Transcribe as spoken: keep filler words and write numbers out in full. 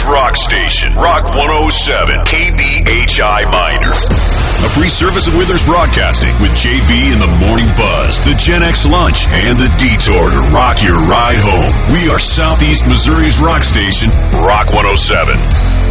rock station, Rock one oh seven, K B H I Minor. A free service of Withers Broadcasting with J B in the Morning Buzz, the Gen X Lunch, and the Detour to rock your ride home. We are Southeast Missouri's rock station, Rock one oh seven.